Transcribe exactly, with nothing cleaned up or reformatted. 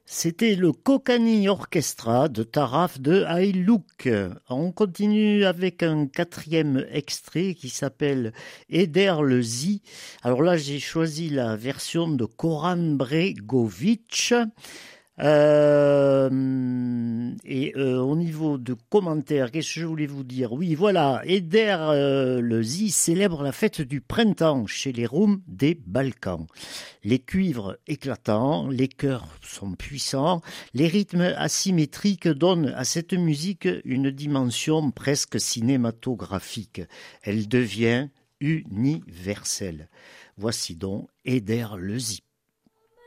C'était le Kokani Orchestra de Taraf de Aylouk. On continue avec un quatrième extrait qui s'appelle Eder le Zi. Alors là, j'ai choisi la version de Koran Bregovic. Euh, et euh, au niveau de commentaires, qu'est-ce que je voulais vous dire? Oui, voilà, Eder euh, le Zi célèbre la fête du printemps chez les Roums des Balkans. Les cuivres éclatants, les chœurs sont puissants, les rythmes asymétriques donnent à cette musique une dimension presque cinématographique. Elle devient universelle. Voici donc Eder le Zi.